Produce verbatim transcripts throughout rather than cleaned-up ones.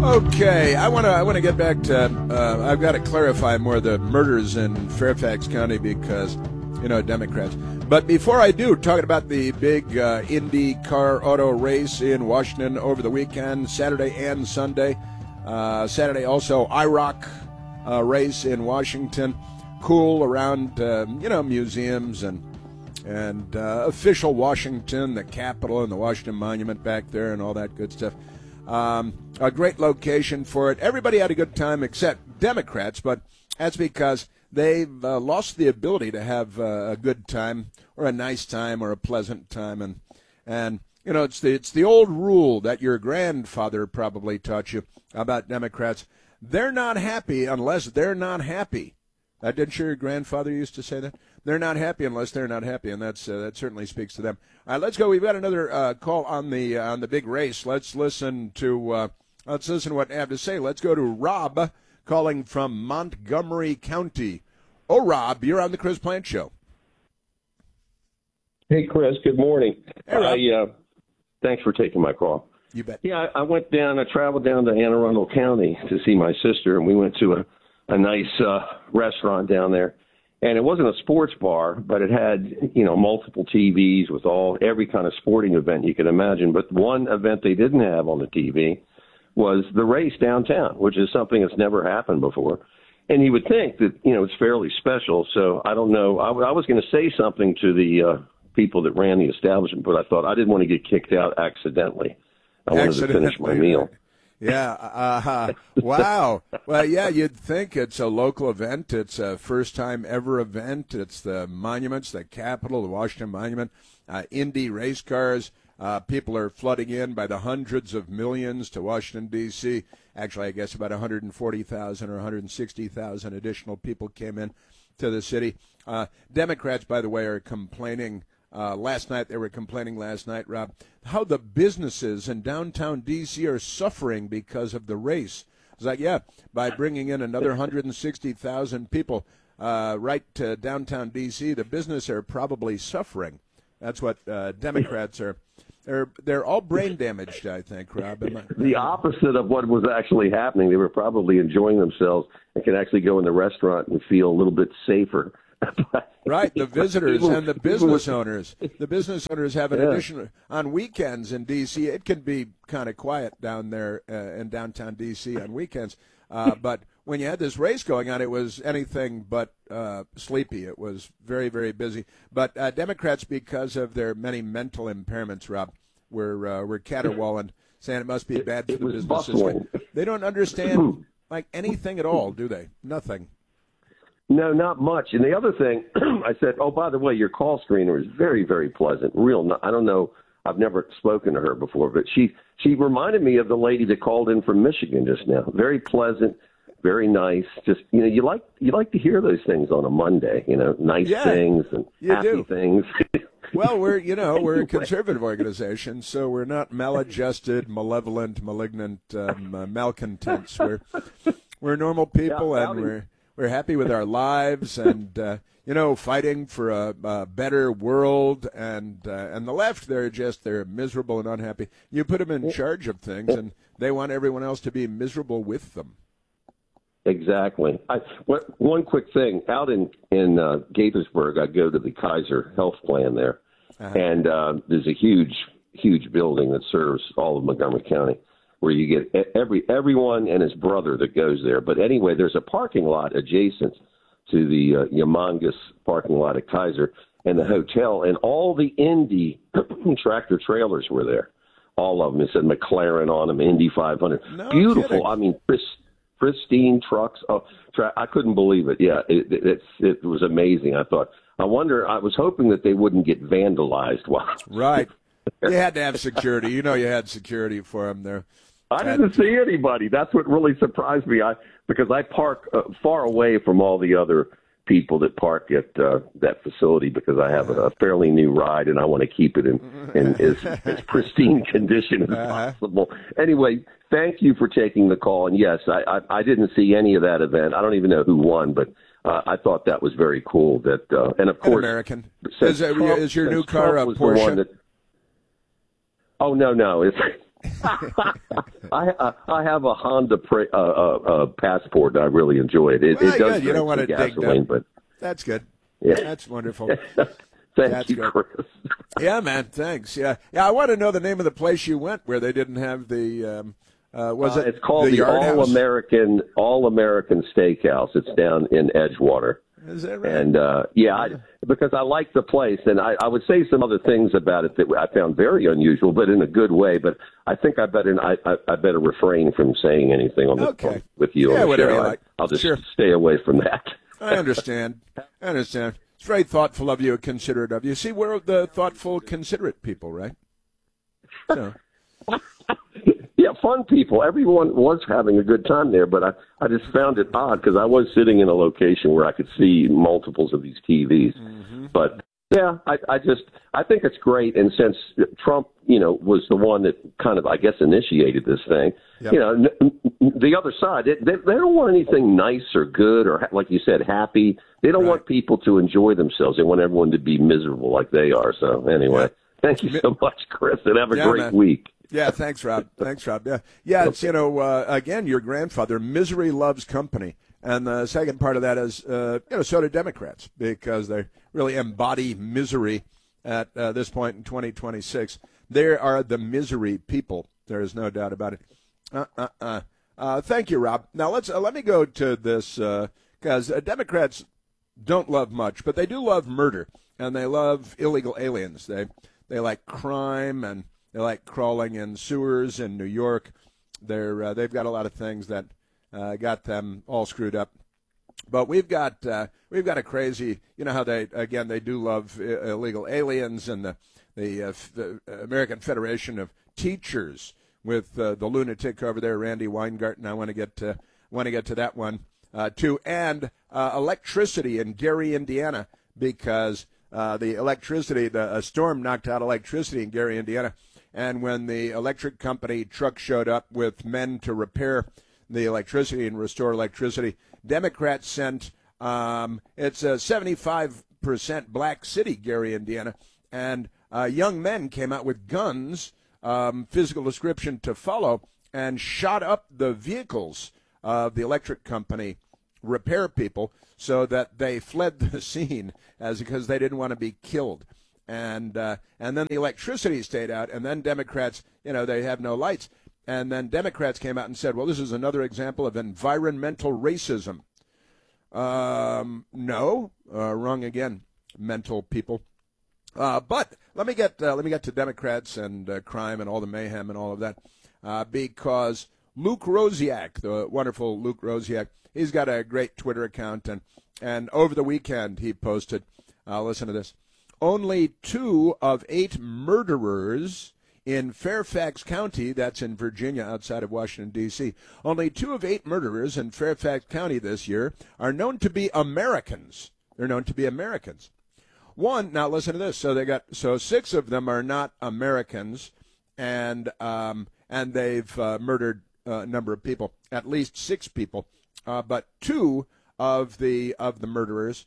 Okay, I want to I want to get back to. Uh, I've got to clarify more of the murders in Fairfax County because, you know, Democrats. But before I do, talking about the big uh, Indy car auto race in Washington over the weekend, Saturday and Sunday. Uh, Saturday also I ROC uh, race in Washington. Cool around uh, you know museums and and uh, official Washington, the Capitol and the Washington Monument back there and all that good stuff. Um, a great location for it. Everybody had a good time except Democrats, but that's because they've uh, lost the ability to have uh, a good time or a nice time or a pleasant time. And, and you know, it's the, it's the old rule that your grandfather probably taught you about Democrats. They're not happy unless they're not happy. Uh, didn't your grandfather used to say that? They're not happy unless they're not happy, and that's uh, that certainly speaks to them. All right, let's go. We've got another uh, call on the uh, on the big race. Let's listen to uh, let's listen to what they have to say. Let's go to Rob calling from Montgomery County. Oh, Rob, you're on the Chris Plant Show. Hey, Chris. Good morning. Hey, Rob. I, uh, thanks for taking my call. You bet. Yeah, I, I went down. I traveled down to Anne Arundel County to see my sister, and we went to a a nice uh, restaurant down there. And it wasn't a sports bar, but it had, you know, multiple T Vs with all every kind of sporting event you could imagine. But one event they didn't have on the T V was the race downtown, which is something that's never happened before. And you would think that, you know, it's fairly special. So I don't know. I, I was going to say something to the uh, people that ran the establishment, but I thought I didn't want to get kicked out accidentally. I wanted to finish my meal. Yeah. Uh, wow. Well, yeah, you'd think it's a local event. It's a first-time ever event. It's the monuments, the Capitol, the Washington Monument, uh, Indy race cars. Uh, people are flooding in by the hundreds of millions to Washington, D C Actually, I guess about one hundred forty thousand or one hundred sixty thousand additional people came in to the city. Uh, Democrats, by the way, are complaining. Uh, last night, they were complaining last night, Rob, how the businesses in downtown D C are suffering because of the race. It's like, yeah, by bringing in another one hundred sixty thousand people uh, right to downtown D C, the business are probably suffering. That's what uh, Democrats are. They're they're all brain damaged, I think, Rob. Am I, the opposite of what was actually happening. They were probably enjoying themselves and could actually go in the restaurant and feel a little bit safer. Right, the visitors people, and the business owners. The business owners have an yeah. additional on weekends in D C. It can be kind of quiet down there uh, in downtown D C on weekends. Uh, but when you had this race going on, it was anything but uh, sleepy. It was very, very busy. But uh, Democrats, because of their many mental impairments, Rob, were uh, were caterwauling, saying it must be bad for it the was businesses. bustling. They don't understand like anything at all, do they? Nothing. No, not much. And the other thing, I said, oh, by the way, your call screener is very, very pleasant. Real, I don't know. I've never spoken to her before, but she she reminded me of the lady that called in from Michigan just now. Very pleasant, very nice. Just, you know, you like you like to hear those things on a Monday, you know, nice yeah, things and happy do. things. Well, we're, you know, we're a conservative organization, so we're not maladjusted, malevolent, malignant um, uh, malcontents. We're we're normal people, Yeah, and we're we're happy with our lives, and uh, you know, fighting for a, a better world. And uh, and the left, they're just they're miserable and unhappy. You put them in charge of things, and they want everyone else to be miserable with them. Exactly. I, what, one quick thing. Out in, in uh, Gaithersburg, I go to the Kaiser Health Plan there, uh-huh. and uh, there's a huge, huge building that serves all of Montgomery County where you get every everyone and his brother that goes there. But anyway, there's a parking lot adjacent to the uh, humongous parking lot at Kaiser and the hotel, and all the Indy tractor trailers were there. All of them. It said McLaren on them, Indy five hundred. No Beautiful. kidding. I mean, Chris, pristine trucks. Oh, tra- I couldn't believe it. Yeah, it, it, it's, it was amazing. I thought, I wonder, I was hoping that they wouldn't get vandalized. While Right. You had to have security. You know you had security for them there. I didn't see anybody. That's what really surprised me. I because I park uh, far away from all the other people that park at uh, that facility because I have a, a fairly new ride and I want to keep it in, in as, as pristine condition as uh-huh. possible. Anyway, thank you for taking the call. And yes, I, I, I didn't see any of that event. I don't even know who won, but uh, I thought that was very cool. That uh, and of course, An American. Is, Trump, is your new car a Porsche? That, oh no, no, it's I uh, I have a Honda pra- uh, uh, uh, Passport. I really enjoy it. It, well, it does good. You don't want to dig gasoline, down. but that's good. Yeah. That's wonderful. Thank That's you, good. Chris. Yeah, man. Thanks. Yeah, yeah. I want to know the name of the place you went where they didn't have the. Um, uh, was Uh, it? it's called the, Yard All House? American All American Steakhouse. It's down in Edgewater. Is that right? And uh, yeah, I, because I like the place, and I, I would say some other things about it that I found very unusual, but in a good way. But I think I better I, I, I better refrain from saying anything on the Okay. phone with you. Yeah, on the whatever show. you like. I, I'll just Sure. stay away from that. I understand. I understand. It's very thoughtful of you, considerate of you. See, we're the thoughtful, considerate people, right? So. Yeah, fun people. Everyone was having a good time there, but I, I just found it odd because I was sitting in a location where I could see multiples of these T Vs. Mm-hmm. But yeah, I, I just I think it's great. And since Trump, you know, was the one that kind of I guess initiated this thing, yep. you know, n- the other side they, they they don't want anything nice or good or like you said, happy. They don't right. want people to enjoy themselves. They want everyone to be miserable like they are. So anyway, yeah. thank you so much, Chris, and have a yeah, great man. week. Yeah, thanks, Rob. Thanks, Rob. Yeah, yeah. It's you know, uh, again, your grandfather, misery loves company, and the second part of that is, uh, you know, so do Democrats because they really embody misery at uh, this point in twenty twenty-six. They are the misery people. There is no doubt about it. Uh, uh, uh. uh thank you, Rob. Now let's uh, let me go to this because uh, uh, Democrats don't love much, but they do love murder and they love illegal aliens. They they like crime and. They like crawling in sewers in New York. They're uh, they've got a lot of things that uh, got them all screwed up. But we've got uh, we've got a crazy. You know how they again they do love I- illegal aliens and the the, uh, the American Federation of Teachers with uh, the lunatic over there, Randy Weingarten. I want to get to want to get to that one uh, too, and uh, electricity in Gary, Indiana, because uh, the electricity the a storm knocked out electricity in Gary, Indiana. And when the electric company truck showed up with men to repair the electricity and restore electricity, Democrats sent, um, it's a seventy-five percent black city, Gary, Indiana, and uh, young men came out with guns, um, physical description to follow, and shot up the vehicles of the electric company repair people so that they fled the scene as because they didn't want to be killed. And uh, and then the electricity stayed out, and then Democrats, you know, they have no lights. And then Democrats came out and said, well, this is another example of environmental racism. Um, no, uh, wrong again, mental people. Uh, but let me get uh, let me get to Democrats and uh, crime and all the mayhem and all of that, uh, because Luke Rosiak, the wonderful Luke Rosiak, he's got a great Twitter account, and and over the weekend he posted, uh, listen to this. Only two of eight murderers in Fairfax County, that's in Virginia outside of Washington, D C, only two of eight murderers in Fairfax County this year are known to be Americans. They're known to be Americans. One, now listen to this. So they got so six of them are not Americans, and um, and they've uh, murdered a number of people, at least six people. Uh, but two of the of the murderers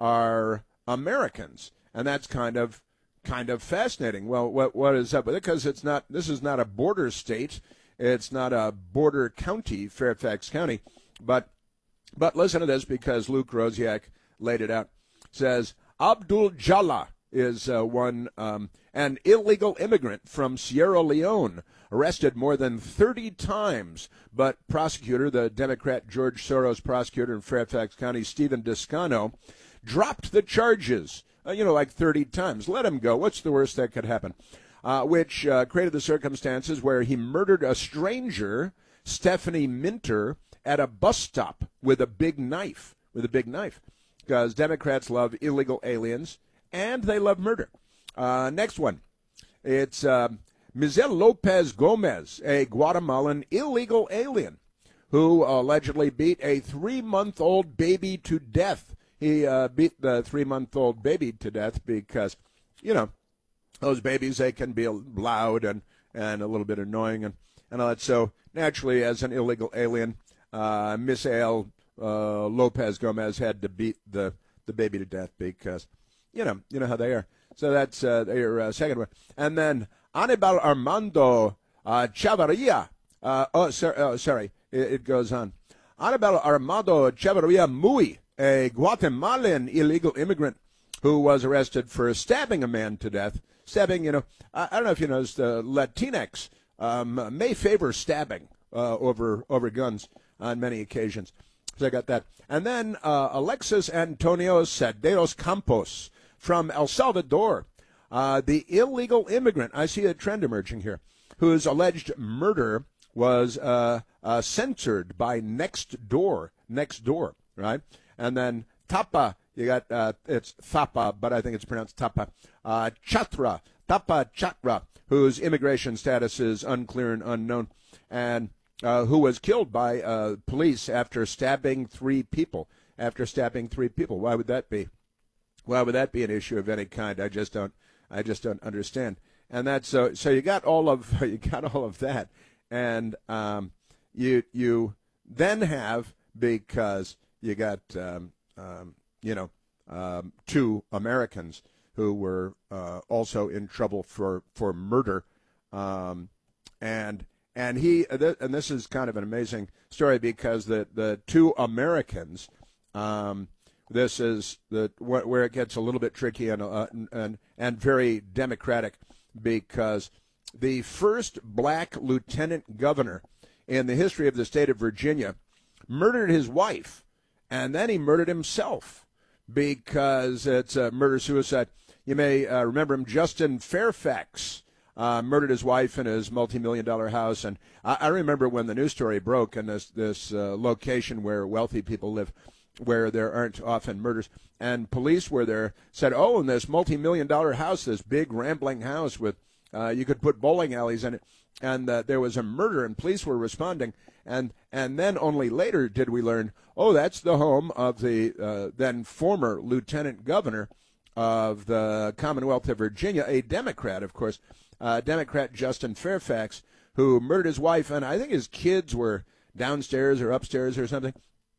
are Americans. And that's kind of kind of fascinating. Well, what what is up with it? Because it's not. This is not a border state. It's not a border county, Fairfax County. But but listen to this because Luke Rosiak laid it out. Says Abdul Jallah is uh, one um, an illegal immigrant from Sierra Leone, arrested more than thirty times. But prosecutor, the Democrat George Soros prosecutor in Fairfax County, Stephen Descano, dropped the charges. Uh, you know, like thirty times. Let him go. What's the worst that could happen? Uh, which uh, created the circumstances where he murdered a stranger, Stephanie Minter, at a bus stop with a big knife. With a big knife. Because Democrats love illegal aliens, and they love murder. Uh, next one. It's uh, Mizel Lopez Gomez, a Guatemalan illegal alien, who allegedly beat a three-month-old baby to death. He uh, beat the three-month-old baby to death because, you know, those babies, they can be loud and, and a little bit annoying and, and all that. So, naturally, as an illegal alien, uh, Misael uh, Lopez Gomez had to beat the, the baby to death because, you know, you know how they are. So that's uh, their uh, second one. And then Anibal Armando uh, Chavarria, uh, oh, sor- oh, sorry, it, it goes on. Anibal Armando Chavarria Muy, a Guatemalan illegal immigrant who was arrested for stabbing a man to death. Stabbing, you know, I, I don't know if you noticed, uh, Latinx um, may favor stabbing uh, over over guns on many occasions. So I got that. And then uh, Alexis Antonio Cederos Campos from El Salvador, uh, the illegal immigrant, I see a trend emerging here, whose alleged murder was uh, uh, censored by Nextdoor, Nextdoor, right? And then Tapa, you got, uh, it's Thapa, but I think it's pronounced Tapa, uh, Chatra, Tapa Chatra, whose immigration status is unclear and unknown, and uh, who was killed by uh, police after stabbing three people, after stabbing three people. Why would that be? Why would that be an issue of any kind? I just don't, I just don't understand. And that's, so, so you got all of, you got all of that. And um, you you then have, because you got um, um, you know um, two Americans who were uh, also in trouble for for murder, um, and and he th- and this is kind of an amazing story because the the two Americans, um, this is the wh- where it gets a little bit tricky and uh, and and very democratic, because the first black lieutenant governor in the history of the state of Virginia murdered his wife, and then he murdered himself because it's a murder-suicide. You may uh, remember him, Justin Fairfax, uh, murdered his wife in his multi-million dollar house. And I, I remember when the news story broke in this, this uh, location where wealthy people live, where there aren't often murders, and police were there, said, oh, in this multi-million dollar house, this big rambling house with Uh, you could put bowling alleys in it, and uh, there was a murder, and police were responding. And and then only later did we learn, oh, that's the home of the uh, then former lieutenant governor of the Commonwealth of Virginia, a Democrat, of course, uh, Democrat Justin Fairfax, who murdered his wife, and I think his kids were downstairs or upstairs or something,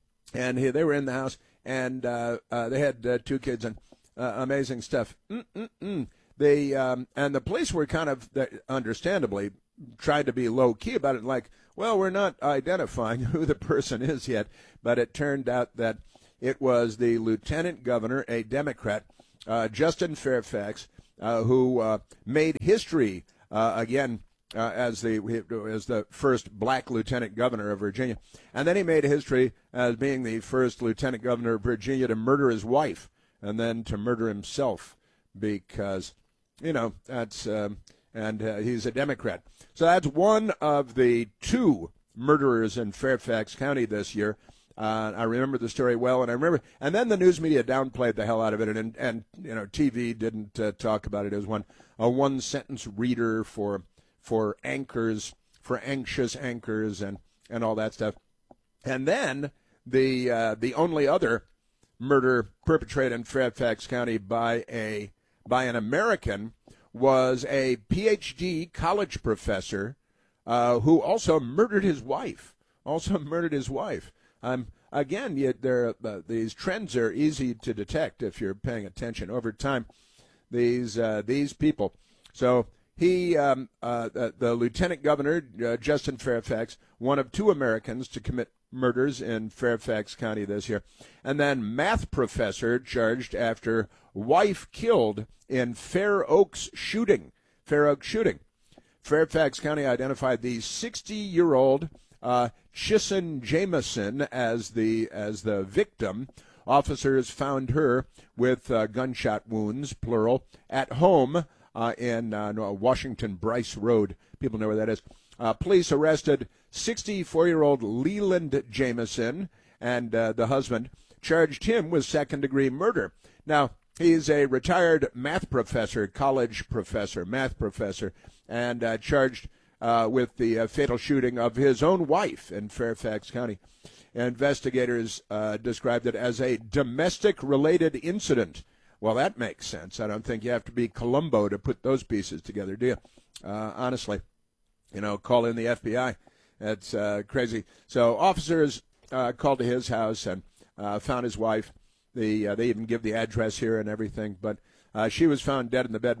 and he, they were in the house, and uh, uh, they had uh, two kids, and uh, amazing stuff. Mm-mm-mm. They um, and the police were kind of, understandably, trying to be low-key about it, like, well, we're not identifying who the person is yet, but it turned out that it was the lieutenant governor, a Democrat, uh, Justin Fairfax, uh, who uh, made history, uh, again, uh, as the as the first black lieutenant governor of Virginia. And then he made history as being the first lieutenant governor of Virginia to murder his wife and then to murder himself, because, you know, that's, um, and uh, he's a Democrat. So that's one of the two murderers in Fairfax County this year. Uh, I remember the story well, and I remember, and then the news media downplayed the hell out of it, and, and, and you know, T V didn't uh, talk about it. It was one, a one-sentence reader for, for anchors, for anxious anchors, and, and all that stuff. And then the, uh, the only other murder perpetrated in Fairfax County by a by an American was a P H D college professor uh, who also murdered his wife. Also murdered his wife. Um, again, you, there, uh, these trends are easy to detect if you're paying attention over time. These uh, these people. So he, um, uh, the, the lieutenant governor, uh, Justin Fairfax, one of two Americans to commit murders in Fairfax County this year. And then math professor charged after wife killed in Fair Oaks shooting. Fair Oaks shooting. Fairfax County identified the sixty-year-old uh, Chissen Jameson as the as the victim. Officers found her with uh, gunshot wounds, plural, at home uh, in uh, Washington Bryce Road. People know where that is. Uh, police arrested sixty-four-year-old Leland Jameson, and uh, the husband charged him with second-degree murder. Now, he's a retired math professor, college professor, math professor, and uh, charged uh, with the uh, fatal shooting of his own wife in Fairfax County. Investigators uh, described it as a domestic-related incident. Well, that makes sense. I don't think you have to be Columbo to put those pieces together, do you? Uh, honestly. You know, call in the F B I. That's uh, crazy. So officers uh, called to his house and uh, found his wife. The, uh, they even give the address here and everything. But uh, she was found dead in the bedroom.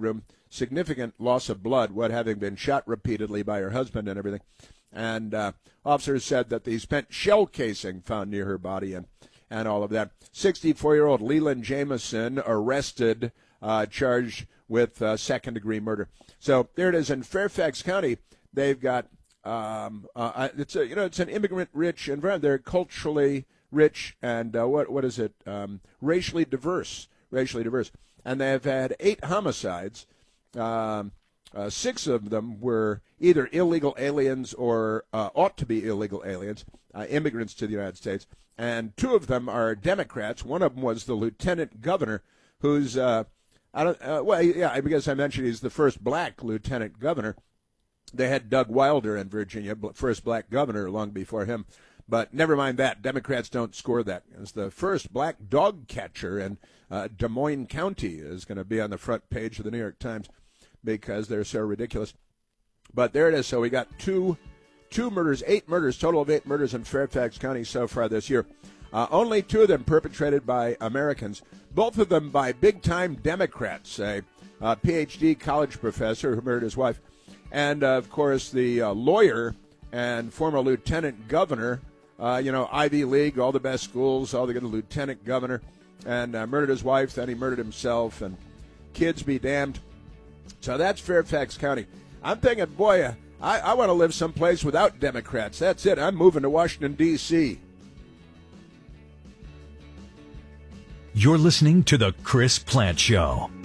significant loss of blood, what having been shot repeatedly by her husband and everything. And uh, officers said that the spent shell casing found near her body and, and all of that. sixty-four-year-old Leland Jameson arrested, uh, charged with uh, second-degree murder. So there it is in Fairfax County. They've got um, uh, it's a you know it's an immigrant-rich environment. They're culturally rich and uh, what what is it? Um, racially diverse, racially diverse, and they've had eight homicides. Um, uh, six of them were either illegal aliens or uh, ought to be illegal aliens, uh, immigrants to the United States, and two of them are Democrats. One of them was the lieutenant governor, who's uh, I don't uh, well yeah because I mentioned he's the first black lieutenant governor. They had Doug Wilder in Virginia, first black governor, long before him. But never mind that. Democrats don't score that. It's the first black dog catcher in uh, Des Moines County is going to be on the front page of the New York Times because they're so ridiculous. But there it is. So we got two two murders, eight murders, total of eight murders in Fairfax County so far this year. Uh, only two of them perpetrated by Americans, both of them by big-time Democrats, a uh, P H D college professor who murdered his wife, and, uh, of course, the uh, lawyer and former lieutenant governor, uh, you know, Ivy League, all the best schools, all the good lieutenant governor, and uh, murdered his wife, then he murdered himself, and kids be damned. So that's Fairfax County. I'm thinking, boy, uh, I, I want to live someplace without Democrats. That's it. I'm moving to Washington, D C You're listening to The Chris Plante Show.